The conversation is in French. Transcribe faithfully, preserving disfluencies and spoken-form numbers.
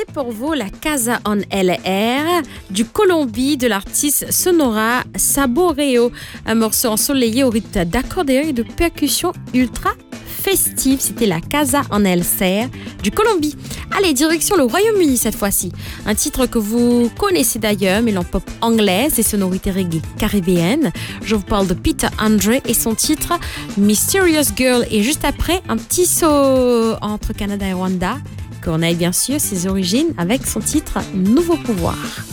c'est pour vous la Casa on L R du Colombie de l'artiste Sonora Saboreo. Un morceau ensoleillé au rythme d'accordéon et de percussion ultra festive. C'était la Casa on L R du Colombie. Allez, direction le Royaume-Uni cette fois-ci. Un titre que vous connaissez d'ailleurs, mêlant pop anglaise et sonorités reggae caribéennes. Je vous parle de Peter Andre et son titre Mysterious Girl. Et juste après, un petit saut entre Canada et Rwanda. Corneille, bien sûr, ses origines avec son titre Nouveau Pouvoir.